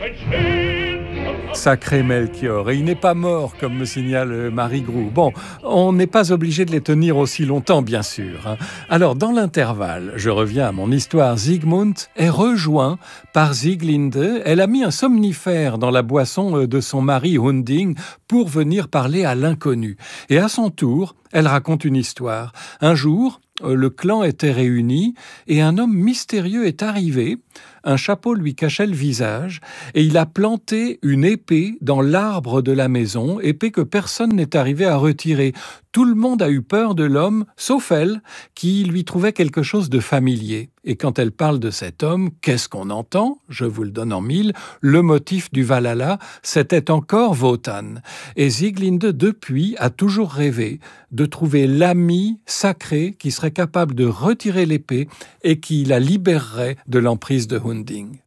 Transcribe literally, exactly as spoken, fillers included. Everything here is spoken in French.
Sacré Melchior, et il n'est pas mort, comme me signale Marie Groux. Bon, on n'est pas obligé de les tenir aussi longtemps, bien sûr. Hein. Alors, dans l'intervalle, je reviens à mon histoire, Siegmund est rejoint par Sieglinde. Elle a mis un somnifère dans la boisson de son mari Hunding pour venir parler à l'inconnu. Et à son tour, elle raconte une histoire. Un jour, le clan était réuni et un homme mystérieux est arrivé. Un chapeau lui cachait le visage et il a planté une épée dans l'arbre de la maison, épée que personne n'est arrivé à retirer. Tout le monde a eu peur de l'homme, sauf elle, qui lui trouvait quelque chose de familier. Et quand elle parle de cet homme, qu'est-ce qu'on entend ? Je vous le donne en mille. Le motif du Valhalla, c'était encore Wotan. Et Sieglinde, depuis, a toujours rêvé de trouver l'ami sacré qui serait capable de retirer l'épée et qui la libérerait de l'emprise de Hunding.